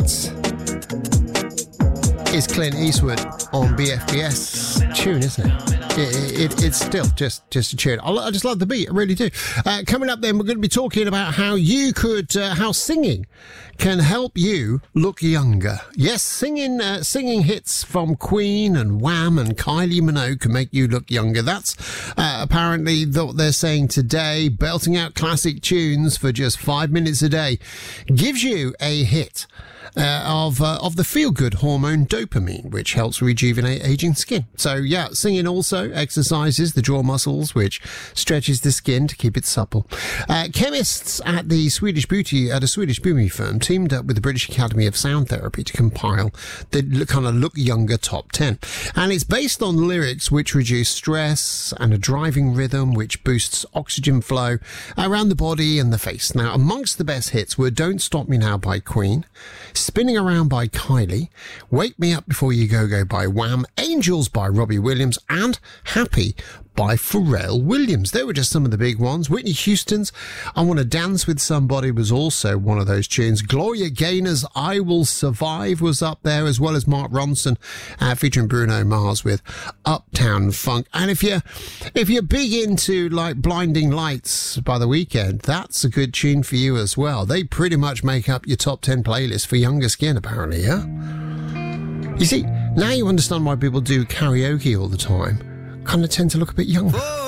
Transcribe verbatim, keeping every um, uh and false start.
is Clint Eastwood on B F B S. Tune, isn't it? It, it, it's still just, just a tune. I, I just love the beat, I really do. Uh, coming up then, we're going to be talking about how you could, uh, how singing can help you look younger. Yes, singing uh, singing hits from Queen and Wham and Kylie Minogue can make you look younger. That's uh, apparently what they're saying today. Belting out classic tunes for just five minutes a day gives you a hit Uh, of uh, of the feel-good hormone dopamine, which helps rejuvenate aging skin. So, yeah, singing also exercises the jaw muscles, which stretches the skin to keep it supple. Uh, chemists at the Swedish beauty at a Swedish beauty firm teamed up with the British Academy of Sound Therapy to compile the kind of look younger top ten. And it's based on lyrics which reduce stress and a driving rhythm which boosts oxygen flow around the body and the face. Now, amongst the best hits were Don't Stop Me Now by Queen, Spinning Around by Kylie, Wake Me Up Before You Go Go by Wham, Angels by Robbie Williams, and Happy by Pharrell Williams. They were just some of the big ones. Whitney Houston's I Want to Dance With Somebody was also one of those tunes. Gloria Gaynor's I Will Survive was up there, as well as Mark Ronson uh, featuring Bruno Mars with Uptown Funk. And if you're, if you're big into like Blinding Lights by The Weeknd, that's a good tune for you as well. They pretty much make up your top ten playlist for younger skin, apparently, yeah? You see, now you understand why people do karaoke all the time. Kind of tend to look a bit younger.